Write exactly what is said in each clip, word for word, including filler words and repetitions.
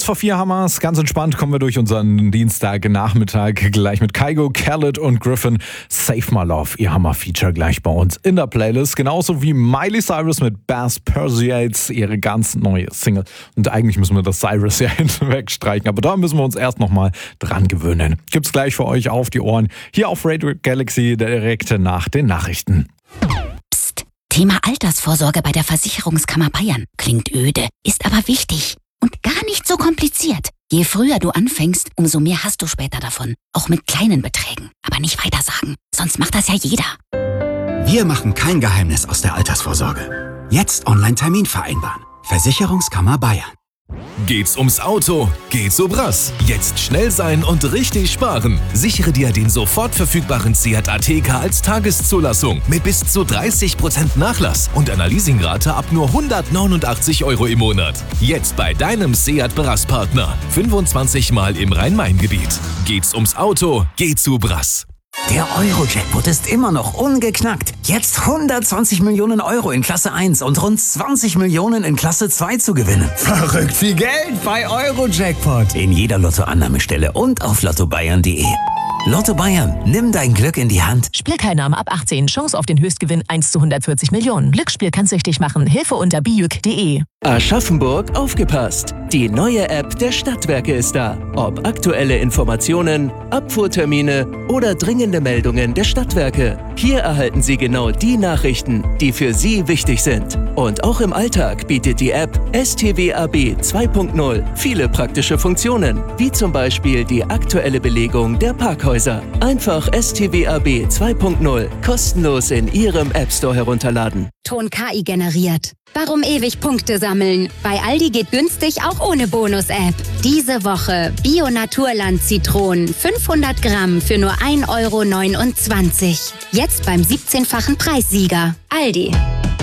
Kurz vor vier haben wir's. Ganz entspannt kommen wir durch unseren Dienstagnachmittag. Gleich mit Kygo, Khaled und Griffin. Save My Love, ihr Hammer-Feature gleich bei uns in der Playlist. Genauso wie Miley Cyrus mit Bass Persuades, ihre ganz neue Single. Und eigentlich müssen wir das Cyrus ja hinweg streichen. Aber da müssen wir uns erst nochmal dran gewöhnen. Gibt's gleich für euch auf die Ohren. Hier auf Radio Galaxy direkt nach den Nachrichten. Psst. Thema Altersvorsorge bei der Versicherungskammer Bayern. Klingt öde, ist aber wichtig und gar nicht so kompliziert. Je früher du anfängst, umso mehr hast du später davon. Auch mit kleinen Beträgen. Aber nicht weitersagen, sonst macht das ja jeder. Wir machen kein Geheimnis aus der Altersvorsorge. Jetzt Online-Termin vereinbaren. Versicherungskammer Bayern. Geht's ums Auto? Geht's so Brass. Jetzt schnell sein und richtig sparen. Sichere dir den sofort verfügbaren Seat Ateca als Tageszulassung mit bis zu dreißig Prozent Nachlass und einer Leasingrate ab nur hundertneunundachtzig Euro im Monat. Jetzt bei deinem Seat Brass-Partner. fünfundzwanzig Mal im Rhein-Main-Gebiet. Geht's ums Auto? Geht's zu Brass. Der Euro-Jackpot ist immer noch ungeknackt. Jetzt hundertzwanzig Millionen Euro in Klasse eins und rund zwanzig Millionen in Klasse zwei zu gewinnen. Verrückt viel Geld bei Euro-Jackpot. In jeder Lottoannahmestelle und auf lotto bayern punkt de. Lotto Bayern, nimm dein Glück in die Hand. Spielteilnahme ab achtzehn. Chance auf den Höchstgewinn eins zu hundertvierzig Millionen. Glücksspiel kann süchtig machen. Hilfe unter bijuk punkt de. Aschaffenburg aufgepasst! Die neue App der Stadtwerke ist da. Ob aktuelle Informationen, Abfuhrtermine oder dringende Meldungen der Stadtwerke. Hier erhalten Sie genau die Nachrichten, die für Sie wichtig sind. Und auch im Alltag bietet die App S T W A B zwei punkt null viele praktische Funktionen, wie zum Beispiel die aktuelle Belegung der Parkhäuser. Einfach S T W A B zwei punkt null kostenlos in Ihrem App Store herunterladen. Ton K I generiert. Warum ewig Punkte sammeln? Bei Aldi geht günstig auch ohne Bonus-App. Diese Woche Bio-Naturland-Zitronen fünfhundert Gramm für nur ein Euro neunundzwanzig. Jetzt beim siebzehnfachen Preissieger. Aldi.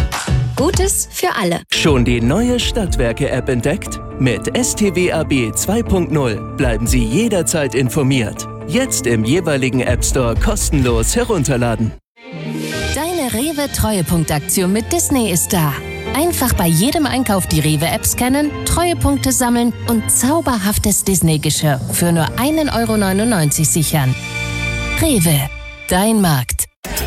Gutes für alle. Schon die neue Stadtwerke-App entdeckt? Mit S T W A B zwei punkt null bleiben Sie jederzeit informiert. Jetzt im jeweiligen App Store kostenlos herunterladen. Deine Rewe-Treuepunktaktion mit Disney ist da. Einfach bei jedem Einkauf die Rewe-App scannen, Treuepunkte sammeln und zauberhaftes Disney-Geschirr für nur ein Euro neunundneunzig sichern. Rewe, dein Markt.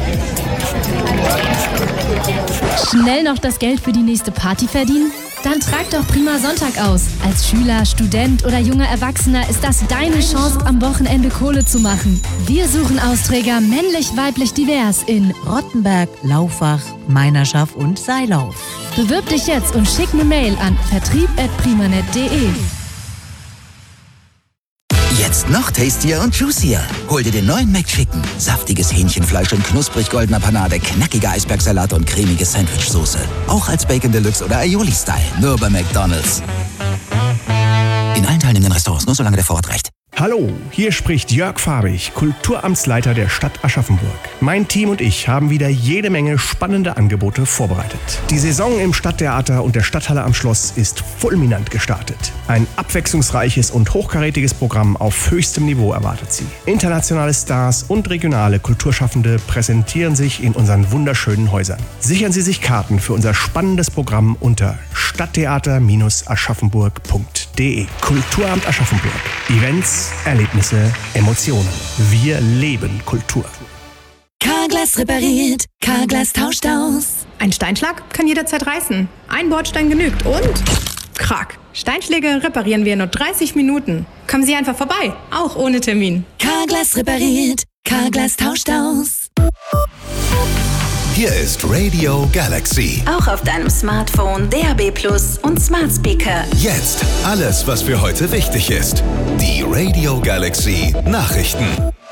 Schnell noch das Geld für die nächste Party verdienen? Dann trag doch Prima Sonntag aus. Als Schüler, Student oder junger Erwachsener ist das deine Chance, am Wochenende Kohle zu machen. Wir suchen Austräger männlich, weiblich, divers in Rottenberg, Laufach, Meinerschaft und Seilauf. Bewirb dich jetzt und schick eine Mail an vertrieb at primanet punkt de. Jetzt noch tastier und juicier. Hol dir den neuen McChicken. Saftiges Hähnchenfleisch in knusprig goldener Panade, knackiger Eisbergsalat und cremige Sandwichsoße. Auch als Bacon Deluxe oder Aioli-Style. Nur bei McDonald's. In allen teilnehmenden Restaurants, nur solange der Vorrat reicht. Hallo, hier spricht Jörg Farbig, Kulturamtsleiter der Stadt Aschaffenburg. Mein Team und ich haben wieder jede Menge spannende Angebote vorbereitet. Die Saison im Stadttheater und der Stadthalle am Schloss ist fulminant gestartet. Ein abwechslungsreiches und hochkarätiges Programm auf höchstem Niveau erwartet Sie. Internationale Stars und regionale Kulturschaffende präsentieren sich in unseren wunderschönen Häusern. Sichern Sie sich Karten für unser spannendes Programm unter stadttheater aschaffenburg punkt de. Kulturamt Aschaffenburg. Events, Erlebnisse, Emotionen. Wir leben Kultur. Carglass repariert, Carglass tauscht aus. Ein Steinschlag kann jederzeit reißen. Ein Bordstein genügt und krack. Steinschläge reparieren wir in nur dreißig Minuten. Kommen Sie einfach vorbei, auch ohne Termin. Carglass repariert, Carglass tauscht aus. Hier ist Radio Galaxy. Auch auf deinem Smartphone, D A B Plus und Smart Speaker. Jetzt alles, was für heute wichtig ist. Die Radio Galaxy Nachrichten.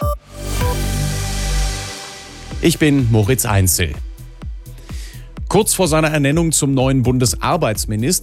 Ich bin Moritz Einzel. Kurz vor seiner Ernennung zum neuen Bundesarbeitsminister